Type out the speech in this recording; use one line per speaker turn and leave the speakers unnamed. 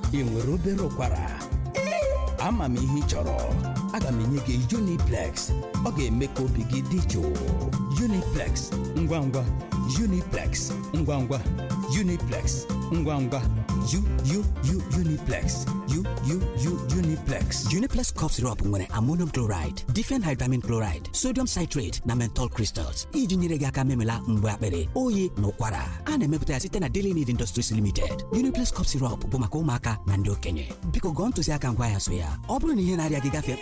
ị nwere obere ụkwara ama m ihe ị chọrọ aga m enye gị Uniplex ọ ga-eme ka obi gị dị jụụ Uniplex ngwa ngwa Uniplex ngwa ngwa Uniplex ngwa ngwa Uniplex Uniplex.
Uniplex cough syrup nwere ammonium chloride, diphenhydramine chloride, sodium citrate na menthol crystals iji nyere gị aka memela mgbe akpịrị, oyi na ụkwara. A na-emepụta ya site na Daily Need Industries Limited. Uniplex cough syrup bụ maka ụmụaka na ndị okenye. Biko gụọ ntụziaka ngwa ya so ya. Ọ bụrụ na ihe na-arịa gị gafee